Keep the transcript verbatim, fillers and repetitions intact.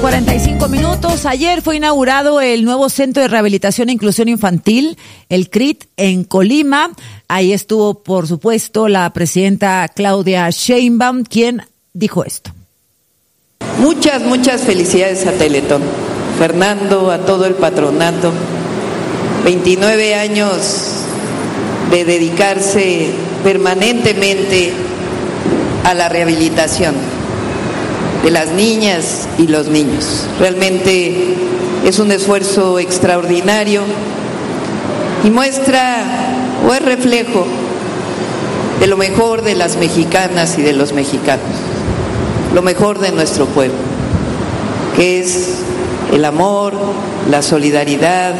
cuarenta y cinco minutos. Ayer fue inaugurado el nuevo Centro de Rehabilitación e Inclusión Infantil, el C R I T, en Colima. Ahí estuvo, por supuesto, la presidenta Claudia Sheinbaum, quien dijo esto. Muchas, muchas felicidades a Teletón, Fernando, a todo el patronato. veintinueve años de dedicarse permanentemente a la rehabilitación de las niñas y los niños. Realmente es un esfuerzo extraordinario y muestra o es reflejo de lo mejor de las mexicanas y de los mexicanos, lo mejor de nuestro pueblo, que es el amor, la solidaridad,